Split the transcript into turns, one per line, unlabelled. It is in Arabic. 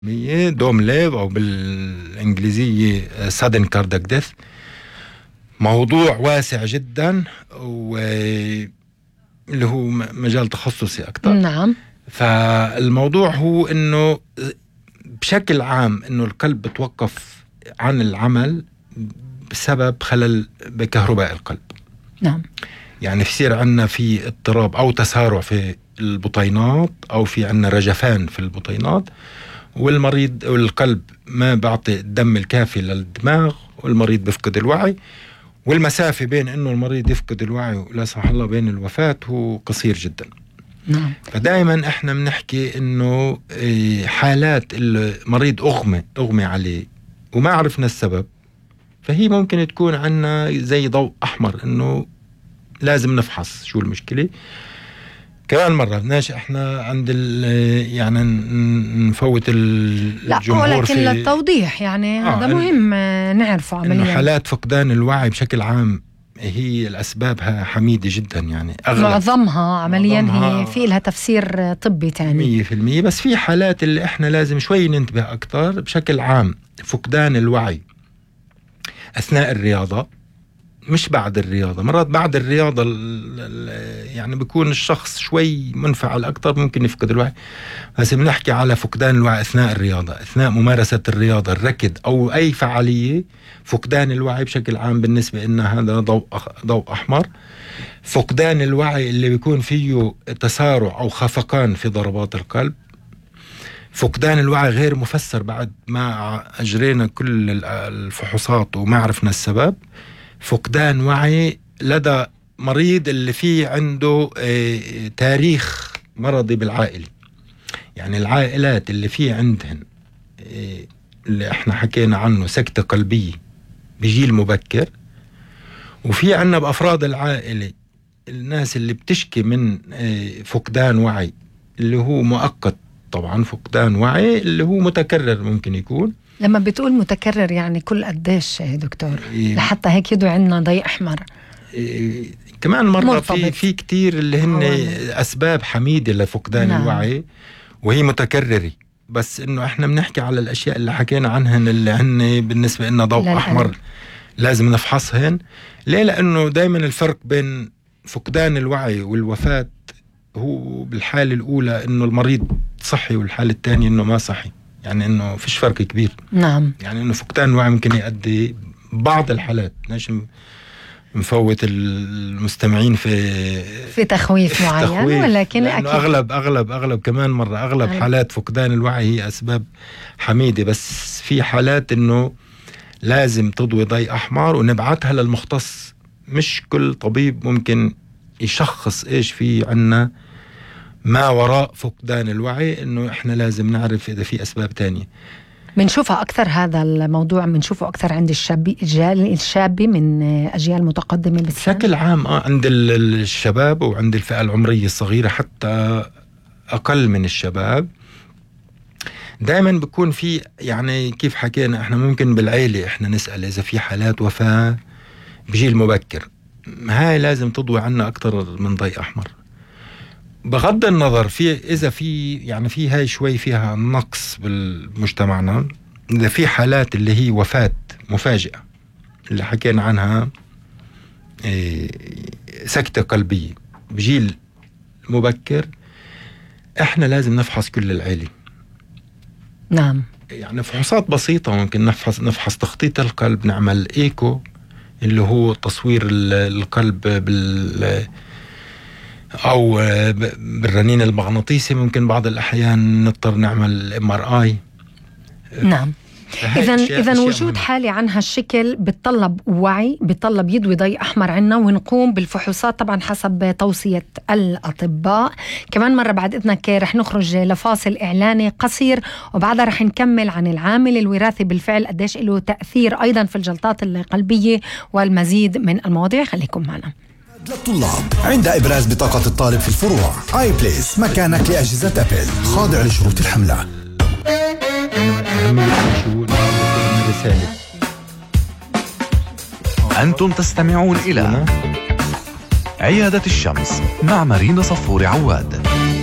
دوم ليف أو بالإنجليزية sudden cardiac death. موضوع واسع جدا واللي هو مجال تخصصي أكتر.
نعم.
فالموضوع هو إنه بشكل عام إنه القلب بتوقف عن العمل بسبب خلل بكهرباء القلب.
نعم.
يعني يصير عنا في اضطراب أو تسارع في البطينات أو في عنا رجفان في البطينات، والمريض والقلب ما بعطي الدم الكافي للدماغ والمريض بيفقد الوعي، والمسافة بين إنه المريض يفقد الوعي ولا سمح الله بين الوفاة هو قصير جدا.
نعم.
فدائما احنا بنحكي إنه حالات المريض أغمي عليه وما عرفنا السبب، فهي ممكن تكون عنا زي ضوء أحمر إنه لازم نفحص شو المشكلة. كمان مرة بدناش احنا عند يعني نفوت الجمهور،
لا ولكن للتوضيح يعني هذا مهم نعرفه عمليا.
حالات فقدان الوعي بشكل عام هي الأسبابها حميدة جدا، يعني
معظمها عمليا هي في لها تفسير طبي تاني
100%. بس في حالات اللي احنا لازم شوي ننتبه أكتر. بشكل عام فقدان الوعي أثناء الرياضة، مش بعد الرياضة. مرات بعد الرياضة يعني بيكون الشخص شوي منفعل أكتر ممكن يفقد الوعي، بس بنحكي على فقدان الوعي أثناء الرياضة، أثناء ممارسة الرياضة، الركض أو أي فعالية. فقدان الوعي بشكل عام بالنسبة لنا هذا ضوء أحمر. فقدان الوعي اللي بيكون فيه تسارع أو خفقان في ضربات القلب. فقدان الوعي غير مفسر بعد ما أجرينا كل الفحوصات وما عرفنا السبب. فقدان وعي لدى مريض اللي فيه عنده تاريخ مرضي بالعائلة، يعني العائلات اللي فيه عندهن اللي احنا حكينا عنه سكتة قلبية بجيل مبكر، وفي عنا بأفراد العائلة الناس اللي بتشكي من فقدان وعي اللي هو مؤقت. طبعا فقدان وعي اللي هو متكرر ممكن يكون.
لما بتقول متكرر يعني كل قديش دكتور؟ لحتى هيك يدو عنا ضي أحمر.
كمان مرة في كتير اللي هن أسباب حميدة لفقدان
نعم.
الوعي وهي متكررة، بس إنه إحنا بنحكي على الأشياء اللي حكينا عنهن اللي هن بالنسبة لنا ضوء أحمر لازم نفحصهن. ليه؟ لأنه دايما الفرق بين فقدان الوعي والوفاة هو بالحالة الأولى إنه المريض صحي والحالة الثانية إنه ما صحي، يعني إنه فيش فرق كبير.
نعم.
يعني إنه فقدان الوعي ممكن يؤدي بعض الحالات، ليش نفوت المستمعين في
تخويف معين، ولكن أكيد
أغلب كمان مرة أغلب حالات فقدان الوعي هي أسباب حميدة، بس في حالات إنه لازم تضوي ضي أحمر ونبعتها للمختص. مش كل طبيب ممكن يشخص إيش في عنا ما وراء فقدان الوعي، إنه إحنا لازم نعرف إذا في أسباب تانية.
بنشوفها أكثر هذا الموضوع، بنشوفه أكثر عند الشاب من أجيال متقدمة
بشكل عام عند الشباب وعند الفئة العمرية الصغيرة حتى أقل من الشباب. دائما بيكون في يعني كيف حكينا إحنا ممكن بالعيلة إحنا نسأل إذا في حالات وفاة بجيل مبكر، هاي لازم تضوي عنا أكتر من ضي أحمر. بغض النظر إذا في يعني في هاي شوي فيها نقص بالمجتمعنا، إذا في حالات اللي هي وفاة مفاجئة اللي حكينا عنها سكتة قلبية بجيل مبكر، إحنا لازم نفحص كل العيلة.
نعم. يعني
فحوصات بسيطة ممكن نفحص تخطيط القلب، نعمل إيكو اللي هو تصوير القلب أو بالرنين المغناطيسي. ممكن بعض الأحيان نضطر نعمل MRI.
نعم. إذن وجود حالة عن هالشكل بتطلب وعي، بتطلب يضوي ضي أحمر عنا، ونقوم بالفحوصات طبعا حسب توصية الأطباء. كمان مرة بعد إذنك رح نخرج لفاصل إعلاني قصير، وبعدها رح نكمل عن العامل الوراثي بالفعل قديش له تأثير أيضا في الجلطات القلبية والمزيد من المواضيع. خليكم معنا.
للطلاب عند إبراز بطاقة الطالب في الفروع آي بليس مكانك لأجهزة أبل، خاضع لشروط الحملة.
أنتم تستمعون إلى عيادة الشمس مع مارينا صفور عواد.